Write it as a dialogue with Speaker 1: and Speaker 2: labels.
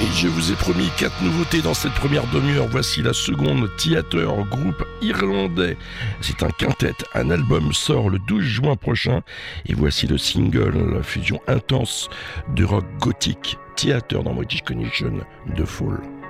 Speaker 1: Et je vous ai promis 4 nouveautés dans cette première demi-heure. Voici la seconde, Theater, groupe irlandais. C'est un quintet. Un album sort le 12 juin prochain. Et voici le single, la fusion intense de rock gothique. Theater dans British Connection de Fall.